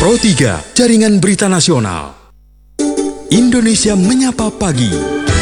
Pro 3, Jaringan Berita Nasional. Indonesia Menyapa Pagi.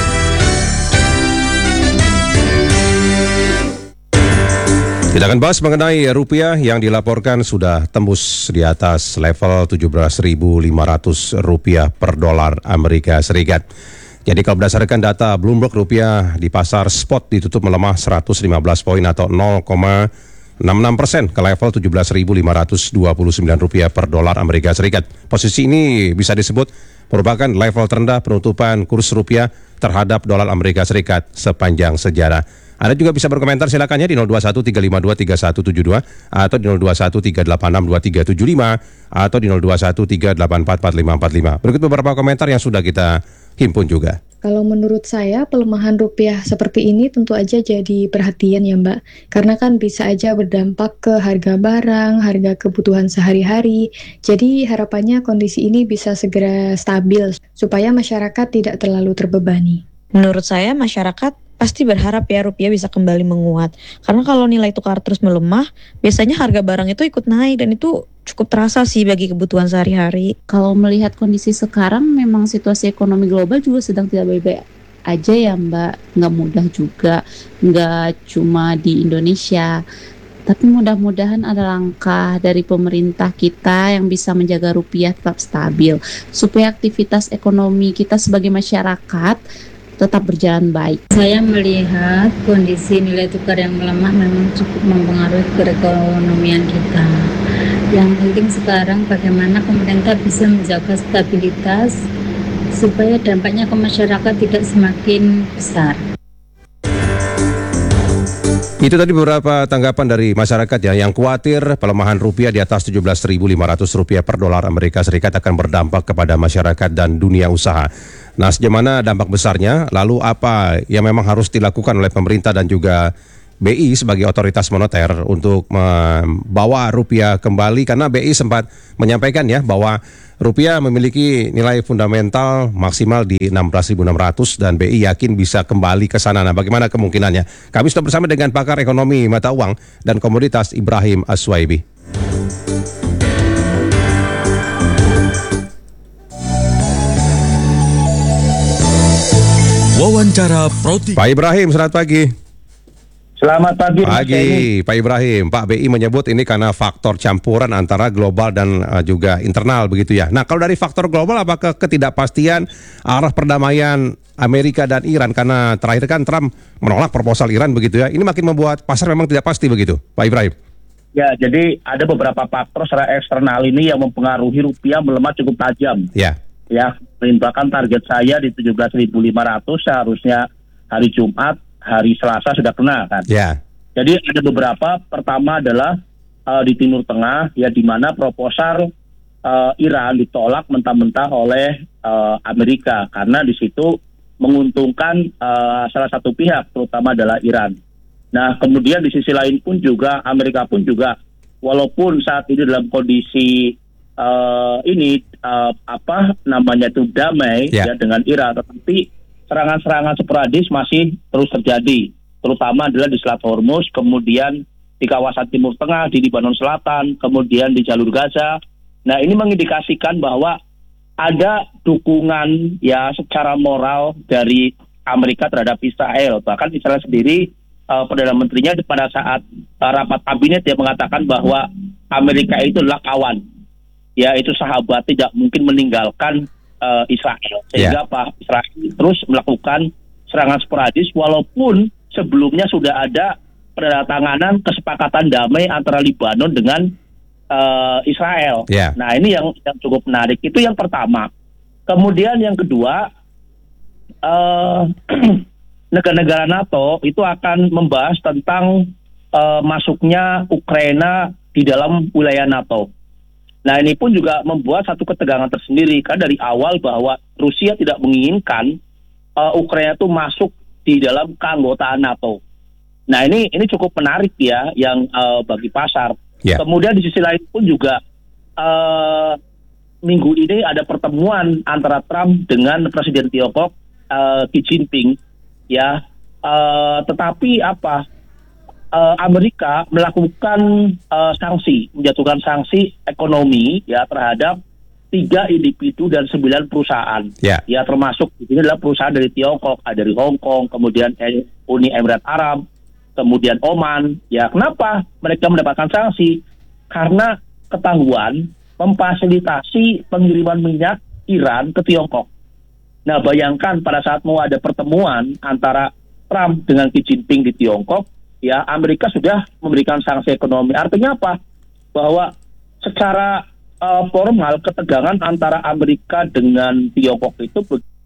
Kita akan bahas mengenai rupiah yang dilaporkan sudah tembus di atas level 17.500 rupiah per dolar Amerika Serikat. Jadi kalau berdasarkan data Bloomberg, rupiah di pasar spot ditutup melemah 115 poin atau 0,66% ke level 17.529 rupiah per dolar Amerika Serikat. Posisi ini bisa disebut merupakan level terendah penutupan kurs rupiah terhadap dolar Amerika Serikat sepanjang sejarah. Anda juga bisa berkomentar silakannya di 0213523172 atau di 0213862375 atau di 0213844545. Berikut beberapa komentar yang sudah kita himpun juga. Kalau menurut saya pelemahan rupiah seperti ini tentu aja jadi perhatian ya Mbak. Karena kan bisa aja berdampak ke harga barang, harga kebutuhan sehari-hari. Jadi harapannya kondisi ini bisa segera stabil supaya masyarakat tidak terlalu terbebani. Menurut saya masyarakat pasti berharap ya rupiah bisa kembali menguat. Karena kalau nilai tukar terus melemah, biasanya harga barang itu ikut naik dan itu cukup terasa sih bagi kebutuhan sehari-hari. Kalau melihat kondisi sekarang memang situasi ekonomi global juga sedang tidak baik-baik aja ya Mbak. Nggak mudah juga, nggak cuma di Indonesia. Tapi mudah-mudahan ada langkah dari pemerintah kita yang bisa menjaga rupiah tetap stabil. Supaya aktivitas ekonomi kita sebagai masyarakat tetap berjalan baik. Saya melihat kondisi nilai tukar yang melemah memang cukup mempengaruhi perekonomian kita. Yang penting sekarang bagaimana pemerintah bisa menjaga stabilitas supaya dampaknya ke masyarakat tidak semakin besar. Itu tadi beberapa tanggapan dari masyarakat ya yang khawatir pelemahan rupiah di atas 17.500 rupiah per dolar Amerika Serikat akan berdampak kepada masyarakat dan dunia usaha. Nah, sejauh mana dampak besarnya? Lalu apa yang memang harus dilakukan oleh pemerintah dan juga BI sebagai otoritas moneter untuk membawa rupiah kembali? Karena BI sempat menyampaikan ya bahwa rupiah memiliki nilai fundamental maksimal di 16.600 dan BI yakin bisa kembali ke sana. Nah, bagaimana kemungkinannya? Kami sudah bersama dengan pakar ekonomi mata uang dan komoditas Ibrahim Aswaibi. Wawancara Pro 3. Pak Ibrahim, selamat pagi. Selamat pagi. Pak Ibrahim. Pak BI menyebut ini karena faktor campuran antara global dan juga internal begitu ya. Nah, kalau dari faktor global apakah ketidakpastian arah perdamaian Amerika dan Iran, karena terakhir kan Trump menolak proposal Iran begitu ya. Ini makin membuat pasar memang tidak pasti begitu, Pak Ibrahim. Ya, jadi ada beberapa faktor secara eksternal ini yang mempengaruhi rupiah melemah cukup tajam. Ya. Ya, bahkan target saya di 17.500 seharusnya hari Jumat, hari Selasa sudah kena kan. Ya. Jadi ada beberapa, pertama adalah di Timur Tengah ya, di mana proposal Iran ditolak mentah-mentah oleh Amerika karena di situ menguntungkan salah satu pihak, terutama adalah Iran. Nah, kemudian di sisi lain pun juga Amerika pun juga walaupun saat ini dalam kondisi damai ya dengan Iran, tetapi serangan-serangan sporadis masih terus terjadi, terutama adalah di Selat Hormuz, kemudian di kawasan Timur Tengah, di Lebanon Selatan, kemudian di jalur Gaza. Nah, ini mengindikasikan bahwa ada dukungan ya secara moral dari Amerika terhadap Israel. Bahkan Israel sendiri, Perdana Menterinya pada saat rapat kabinet dia mengatakan bahwa Amerika itu adalah kawan. Ya, itu sahabat, tidak mungkin meninggalkan Israel. Sehingga Pak Israel terus melakukan serangan sporadis walaupun sebelumnya sudah ada penandatanganan kesepakatan damai antara Lebanon dengan Israel. Nah, ini yang cukup menarik. Itu yang pertama. Kemudian yang kedua, negara-negara NATO itu akan membahas tentang masuknya Ukraina di dalam wilayah NATO. Nah, ini pun juga membuat satu ketegangan tersendiri, karena dari awal bahwa Rusia tidak menginginkan Ukraina itu masuk di dalam keanggotaan NATO. Nah, ini cukup menarik ya, yang bagi pasar. Kemudian di sisi lain pun juga minggu ini ada pertemuan antara Trump dengan Presiden Tiongkok Xi Jinping, ya. Tetapi Amerika melakukan sanksi, menjatuhkan sanksi ekonomi ya terhadap 3 individu dan 9 perusahaan. Ya termasuk di sini adalah perusahaan dari Tiongkok, dari Hong Kong, kemudian Uni Emirat Arab, kemudian Oman. Ya kenapa mereka mendapatkan sanksi? Karena ketahuan memfasilitasi pengiriman minyak Iran ke Tiongkok. Nah bayangkan pada saat mau ada pertemuan antara Trump dengan Xi Jinping di Tiongkok, ya Amerika sudah memberikan sanksi ekonomi. Artinya apa? Bahwa secara formal ketegangan antara Amerika dengan Tiongkok itu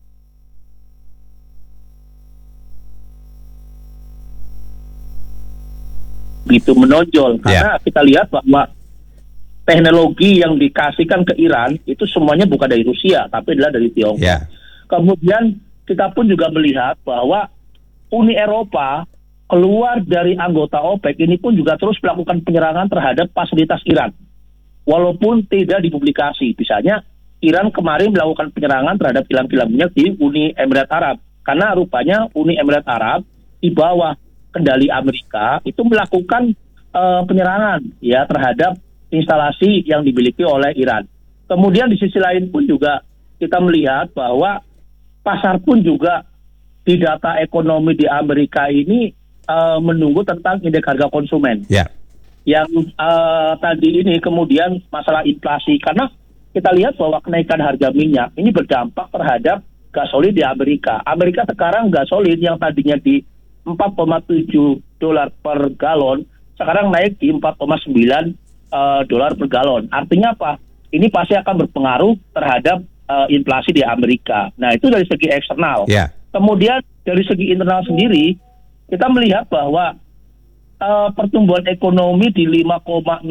begitu menonjol. Karena kita lihat bahwa teknologi yang dikasihkan ke Iran itu semuanya bukan dari Rusia, tapi adalah dari Tiongkok. Kemudian kita pun juga melihat bahwa Uni Eropa keluar dari anggota OPEC ini pun juga terus melakukan penyerangan terhadap fasilitas Iran. Walaupun tidak dipublikasi. Misalnya Iran kemarin melakukan penyerangan terhadap kilang-kilang minyak di Uni Emirat Arab. Karena rupanya Uni Emirat Arab di bawah kendali Amerika itu melakukan penyerangan ya terhadap instalasi yang dimiliki oleh Iran. Kemudian di sisi lain pun juga kita melihat bahwa pasar pun juga di data ekonomi di Amerika ini menunggu tentang indeks harga konsumen. Yang tadi ini kemudian masalah inflasi, karena kita lihat bahwa kenaikan harga minyak ini berdampak terhadap gasolin di Amerika. Amerika sekarang gasolin yang tadinya di $4,7 per galon sekarang naik di $4,9 per galon. Artinya apa? Ini pasti akan berpengaruh terhadap inflasi di Amerika. Nah itu dari segi eksternal. Kemudian dari segi internal sendiri kita melihat bahwa pertumbuhan ekonomi di 5,61%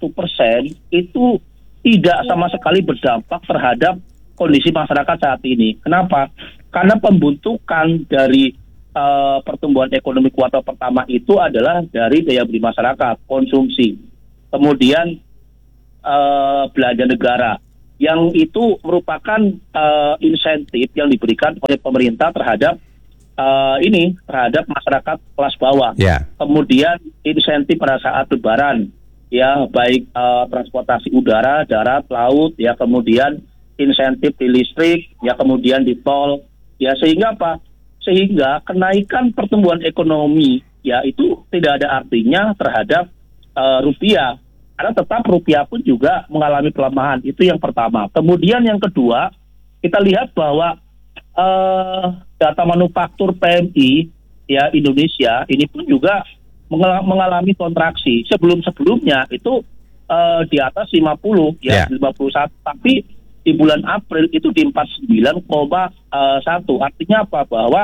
itu tidak sama sekali berdampak terhadap kondisi masyarakat saat ini. Kenapa? Karena pembentukan dari pertumbuhan ekonomi kuartal pertama itu adalah dari daya beli masyarakat, konsumsi, kemudian belanja negara, yang itu merupakan insentif yang diberikan oleh pemerintah terhadap terhadap masyarakat kelas bawah. Kemudian insentif pada saat lebaran, ya baik transportasi udara, darat, laut, ya kemudian insentif di listrik, ya kemudian di tol, ya sehingga apa? Sehingga kenaikan pertumbuhan ekonomi ya itu tidak ada artinya terhadap rupiah, karena tetap rupiah pun juga mengalami pelemahan. Itu yang pertama. Kemudian yang kedua, kita lihat bahwa data manufaktur PMI ya Indonesia ini pun juga mengalami kontraksi. Sebelumnya itu di atas 50 ya 51, tapi di bulan April itu di 49,1. Artinya apa? Bahwa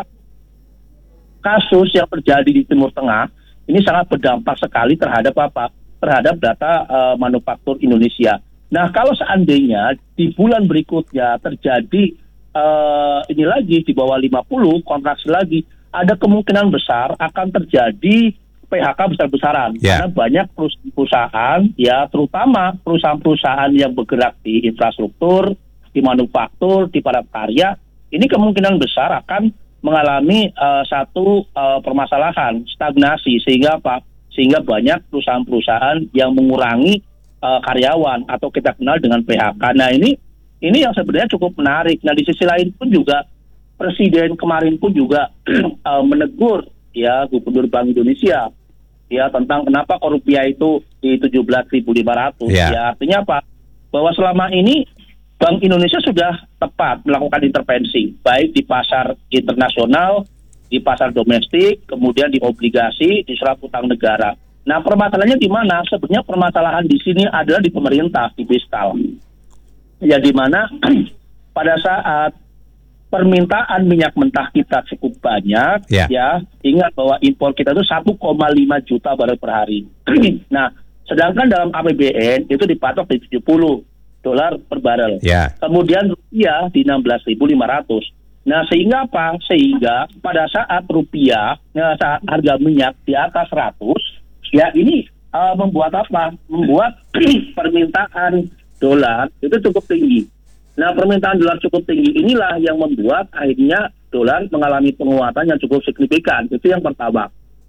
kasus yang terjadi di Timur Tengah ini sangat berdampak sekali terhadap apa? Terhadap data manufaktur Indonesia. Nah, kalau seandainya di bulan berikutnya terjadi ini lagi di bawah 50, kontraksi lagi, ada kemungkinan besar akan terjadi PHK besar-besaran. Karena banyak perusahaan, ya terutama perusahaan-perusahaan yang bergerak di infrastruktur, di manufaktur, di padat karya, ini kemungkinan besar akan mengalami satu permasalahan, stagnasi, sehingga apa? Sehingga banyak perusahaan-perusahaan yang mengurangi karyawan atau kita kenal dengan PHK. Nah ini yang sebenarnya cukup menarik. Nah di sisi lain pun juga Presiden kemarin pun juga menegur ya Gubernur Bank Indonesia ya tentang kenapa kok rupiah itu di 17.500. Ya artinya apa? Bahwa selama ini Bank Indonesia sudah tepat melakukan intervensi baik di pasar internasional, di pasar domestik, kemudian di obligasi, di surat utang negara. Nah permasalahannya di mana? Sebenarnya permasalahan di sini adalah di pemerintah, di fiskal. Ya di mana pada saat permintaan minyak mentah kita cukup banyak, ya ingat bahwa impor kita itu 1,5 juta barel per hari. Nah, sedangkan dalam APBN itu dipatok di $70 per barel. Kemudian rupiah di 16.500. Nah, sehingga apa? Sehingga pada saat rupiah, saat harga minyak di atas 100, ya ini membuat apa? Membuat permintaan dolar itu cukup tinggi. Nah, permintaan dolar cukup tinggi inilah yang membuat akhirnya dolar mengalami penguatan yang cukup signifikan. Itu yang pertama.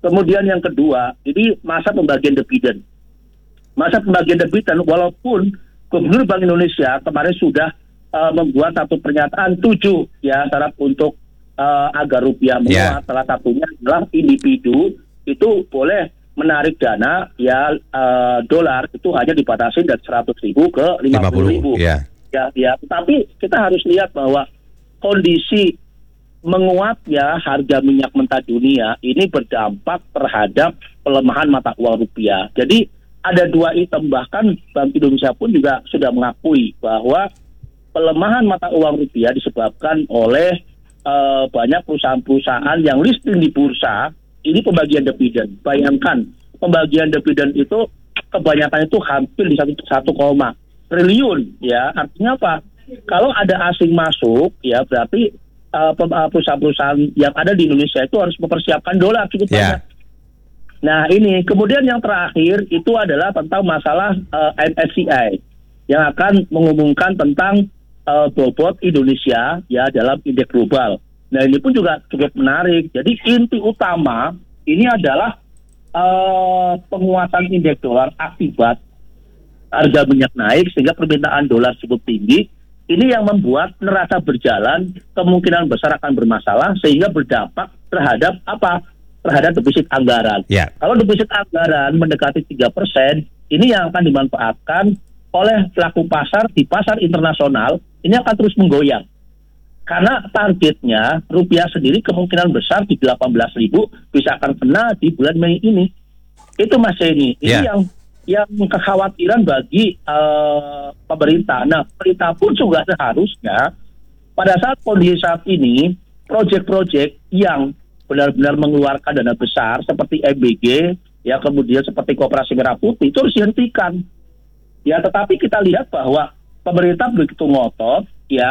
Kemudian yang kedua, ini masa pembagian dividen. Masa pembagian dividen, walaupun Gubernur Bank Indonesia kemarin sudah membuat satu pernyataan 7 ya syarat untuk agar rupiah menguat. Salah satunya adalah individu itu boleh menarik dana ya dolar itu hanya dibatasi dari 100.000 ke 50.000. Ya, tapi kita harus lihat bahwa kondisi menguatnya harga minyak mentah dunia ini berdampak terhadap pelemahan mata uang rupiah. Jadi ada 2 item, bahkan Bank Indonesia pun juga sudah mengakui bahwa pelemahan mata uang rupiah disebabkan oleh banyak perusahaan-perusahaan yang listing di bursa. Ini pembagian dividen. Bayangkan pembagian dividen itu kebanyakan itu hampir di 1 triliun ya. Artinya apa? Kalau ada asing masuk ya berarti perusahaan-perusahaan yang ada di Indonesia itu harus mempersiapkan dolar cukup banyak. Nah ini kemudian yang terakhir itu adalah tentang masalah MSCI yang akan mengumumkan tentang bobot Indonesia ya dalam indeks global. Nah ini pun juga cukup menarik. Jadi inti utama ini adalah penguatan indeks dolar akibat harga minyak naik sehingga permintaan dolar cukup tinggi. Ini yang membuat neraca berjalan kemungkinan besar akan bermasalah sehingga berdampak terhadap apa? Terhadap defisit anggaran. Kalau defisit anggaran mendekati 3%, ini yang akan dimanfaatkan oleh pelaku pasar di pasar internasional, ini akan terus menggoyang. Karena targetnya rupiah sendiri kemungkinan besar di 18.000 bisa akan kena di bulan Mei ini. Itu Mas Yeni. Ini yang kekhawatiran bagi pemerintah. Nah, pemerintah pun juga seharusnya pada saat kondisi saat ini, proyek-proyek yang benar-benar mengeluarkan dana besar seperti MBG, ya kemudian seperti Koperasi Merah Putih itu harus dihentikan. Ya, tetapi kita lihat bahwa pemerintah begitu ngotot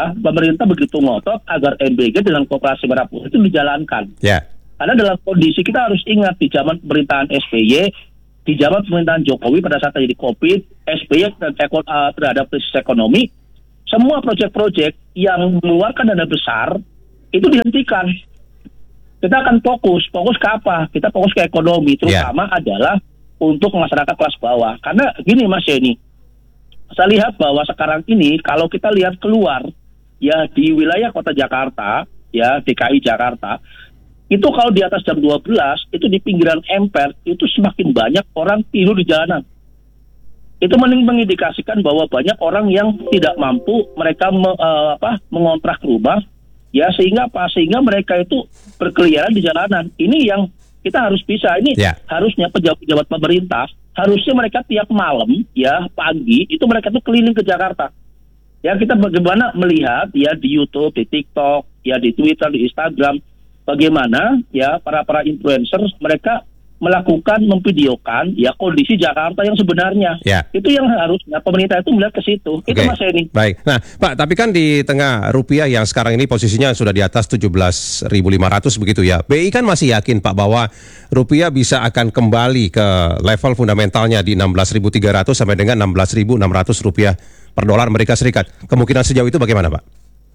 agar MBG dengan Koperasi Merah Putih itu dijalankan. Karena dalam kondisi kita harus ingat di zaman pemerintahan SBY, di zaman pemerintahan Jokowi pada saat terjadi COVID, SBY terhadap krisis ekonomi, semua proyek-proyek yang mengeluarkan dana besar itu dihentikan. Kita akan fokus ke apa? Kita fokus ke ekonomi, terutama adalah untuk masyarakat kelas bawah. Karena gini Mas Yeni, saya lihat bahwa sekarang ini kalau kita lihat keluar ya di wilayah kota Jakarta, ya DKI Jakarta, itu kalau di atas jam 12 itu di pinggiran emper itu semakin banyak orang tidur di jalanan. Itu mengindikasikan bahwa banyak orang yang tidak mampu mereka mengontrak rumah ya sehingga mereka itu berkeliaran di jalanan. Ini yang kita harus bisa harusnya pejabat-pejabat pemerintah harusnya mereka tiap malam ya pagi itu mereka tuh keliling ke Jakarta. Ya kita bagaimana melihat ya di YouTube, di TikTok, ya di Twitter, di Instagram bagaimana ya para influencer mereka melakukan memvideokan ya kondisi Jakarta yang sebenarnya. Itu yang harusnya pemerintah itu melihat ke situ. Itu Mas Eni. Baik. Nah, Pak, tapi kan di tengah rupiah yang sekarang ini posisinya sudah di atas 17.500 begitu ya. BI kan masih yakin Pak bahwa rupiah bisa akan kembali ke level fundamentalnya di 16.300 sampai dengan 16.600 rupiah per dolar Amerika Serikat. Kemungkinan sejauh itu bagaimana, Pak?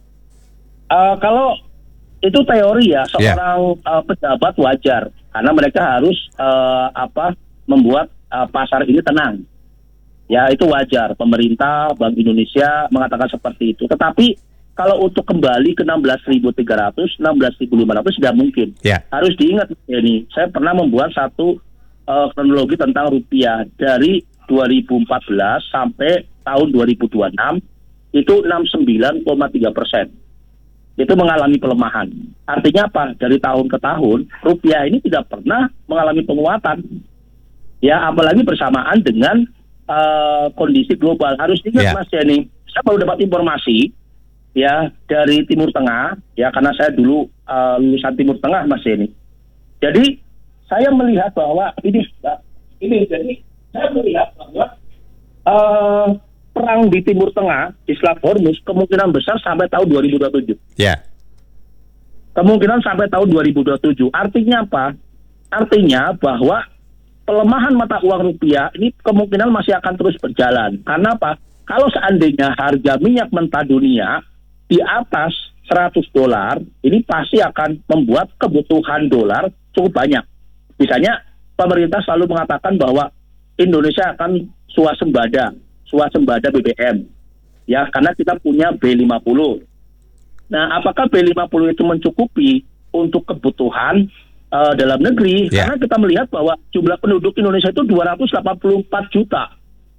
Kalau itu teori ya seorang pejabat wajar karena mereka harus membuat pasar ini tenang. Ya itu wajar, pemerintah, Bank Indonesia mengatakan seperti itu. Tetapi kalau untuk kembali ke 16.300, 16.500 tidak mungkin. Harus diingat ini, saya pernah membuat satu kronologi tentang rupiah dari 2014 sampai tahun 2026 itu 69,3%. Itu mengalami pelemahan. Artinya apa? Dari tahun ke tahun, rupiah ini tidak pernah mengalami penguatan. Ya, apalagi bersamaan dengan kondisi global. Harus diingat Mas Yeni, saya baru dapat informasi ya dari Timur Tengah, ya karena saya dulu lulusan Timur Tengah Mas Yeni. Jadi saya melihat bahwa jadi saya melihat bahwa perang di Timur Tengah, di Selat Hormuz, kemungkinan besar sampai tahun 2027. Kemungkinan sampai tahun 2027. Artinya apa? Artinya bahwa pelemahan mata uang rupiah ini kemungkinan masih akan terus berjalan. Karena apa? Kalau seandainya harga minyak mentah dunia di atas $100, ini pasti akan membuat kebutuhan dolar cukup banyak. Misalnya pemerintah selalu mengatakan bahwa Indonesia akan swasembada BBM, ya, karena kita punya B50. Nah, apakah B50 itu mencukupi untuk kebutuhan dalam negeri? Yeah. Karena kita melihat bahwa jumlah penduduk Indonesia itu 284 juta.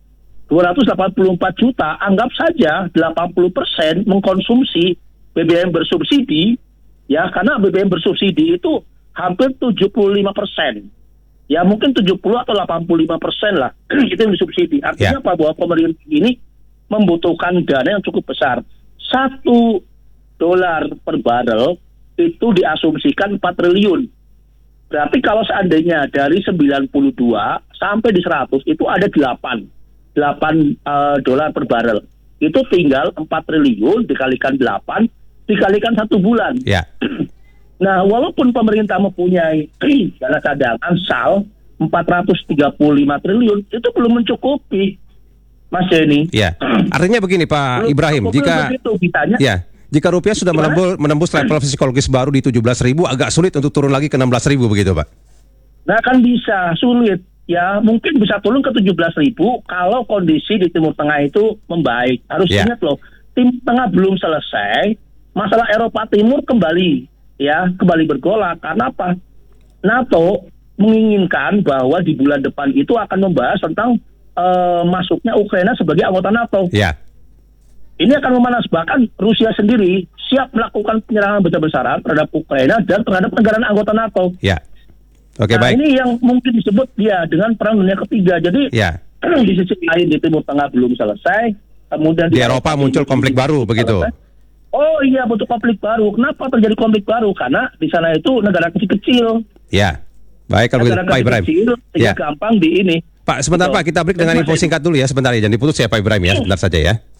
284 juta, anggap saja 80% mengkonsumsi BBM bersubsidi, ya, karena BBM bersubsidi itu hampir 75%. Ya mungkin 70 atau 85% lah itu yang disubsidi. Artinya apa? Bahwa pemerintah ini membutuhkan dana yang cukup besar. $1 per barel itu diasumsikan 4 triliun. Berarti kalau seandainya dari 92 sampai di 100 itu ada 8 dolar per barel. Itu tinggal 4 triliun dikalikan 8 dikalikan 1 bulan. Ya. Nah, walaupun pemerintah mempunyai dana cadangan SAL 435 triliun, itu belum mencukupi, Mas Denny. Ya. Artinya begini Pak Ibrahim, jika rupiah sudah menembus level psikologis baru di 17.000, agak sulit untuk turun lagi ke 16.000 begitu, Pak? Nah, kan bisa sulit. Ya, mungkin bisa turun ke 17.000 kalau kondisi di Timur Tengah itu membaik. Harus ingat loh, Timur Tengah belum selesai, masalah Eropa Timur kembali bergolak. Karena apa? NATO menginginkan bahwa di bulan depan itu akan membahas tentang masuknya Ukraina sebagai anggota NATO. Ya. Ini akan memanas, bahkan Rusia sendiri siap melakukan penyerangan besar-besaran terhadap Ukraina dan terhadap negara anggota NATO. Ya. Oke, baik. Ini yang mungkin disebut dengan Perang Dunia Ketiga. Jadi di sisi lain di Timur Tengah belum selesai, kemudian di Eropa muncul konflik baru begitu. Oh iya, bentuk konflik baru. Kenapa terjadi konflik baru? Karena di sana itu negara kecil-kecil. Ya, baik kalau begitu Pak Ibrahim. Gampang di ini. Pak, sebentar Pak, kita break dengan info singkat dulu ya, sebentar ya, jangan diputus ya Pak Ibrahim ya, sebentar saja ya.